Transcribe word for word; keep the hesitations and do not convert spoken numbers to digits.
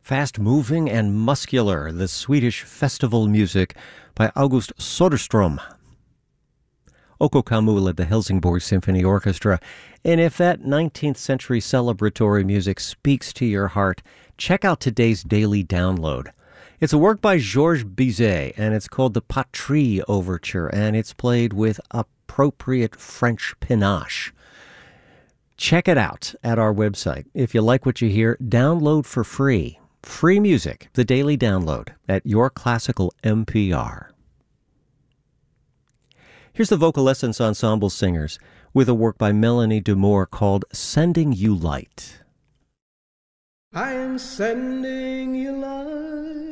Fast-moving and muscular, the Swedish festival music by August Soderstrom. Oko Kamu led the Helsingborg Symphony Orchestra, and if that nineteenth century celebratory music speaks to your heart, check out today's daily download. It's a work by Georges Bizet, and it's called the Patrie Overture, and it's played with appropriate French panache. Check it out at our website. If you like what you hear, download for free. Free music, the daily download, at Your Classical N P R. Here's the Vocal Essence Ensemble Singers with a work by Melanie Demore called Sending You Light. I am sending you light.